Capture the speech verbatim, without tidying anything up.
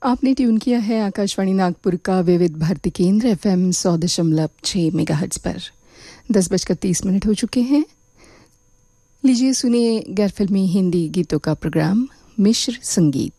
आपने ट्यून किया है आकाशवाणी नागपुर का विविध भारती केंद्र एफएम सौ दशमलव छः मेगाहर्ट्ज पर। दस बजकर तीस मिनट हो चुके हैं। लीजिए सुनिए गैर फिल्मी हिंदी गीतों का प्रोग्राम मिश्र संगीत।